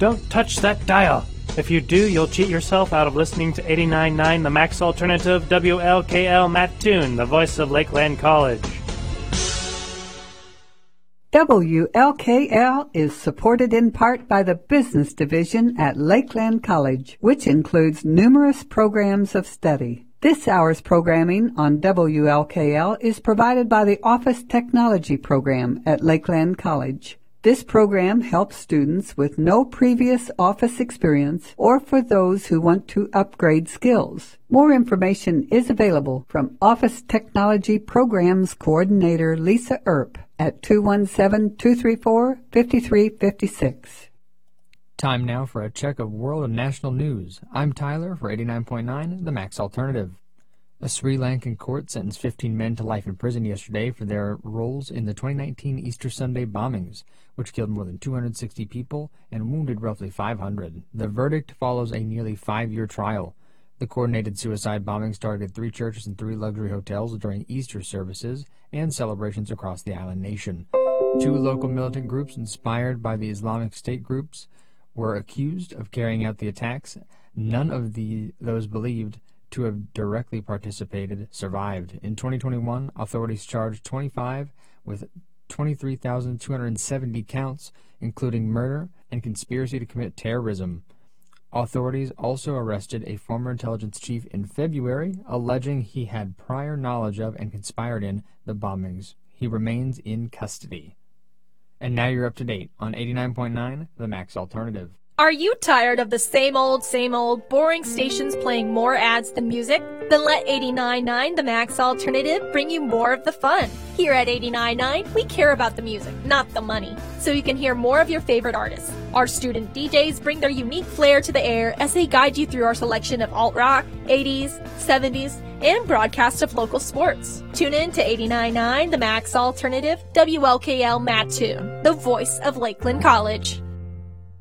Don't touch that dial. If you do, you'll cheat yourself out of listening to 89.9 The Max Alternative, WLKL Mattoon, the voice of Lakeland College. WLKL is supported in part by the Business Division at Lakeland College, which includes numerous programs of study. This hour's programming on WLKL is provided by the Office Technology Program at Lakeland College. This program helps students with no previous office experience or for those who want to upgrade skills. More information is available from Office Technology Programs Coordinator Lisa Earp at 217-234-5356. Time now for a check of world and national news. I'm Tyler for 89.9 The Max Alternative. A Sri Lankan court sentenced 15 men to life in prison yesterday for their roles in the 2019 Easter Sunday bombings, which killed more than 260 people and wounded roughly 500. The verdict follows a nearly 5-year trial. The coordinated suicide bombings targeted 3 churches and 3 luxury hotels during Easter services and celebrations across the island nation. 2 local militant groups inspired by the Islamic State groups were accused of carrying out the attacks. None of those believed to have directly participated survived. In 2021, authorities charged 25 with 23,270 counts, including murder and conspiracy to commit terrorism. Authorities also arrested a former intelligence chief in February, alleging he had prior knowledge of and conspired in the bombings. He remains in custody. And now you're up to date on 89.9 The Max Alternative. Are you tired of the same old, boring stations playing more ads than music? Then let 89.9 The Max Alternative bring you more of the fun. Here at 89.9, we care about the music, not the money, so you can hear more of your favorite artists. Our student DJs bring their unique flair to the air as they guide you through our selection of alt-rock, 80s, 70s, and broadcasts of local sports. Tune in to 89.9 The Max Alternative, WLKL Mattoon, the voice of Lakeland College.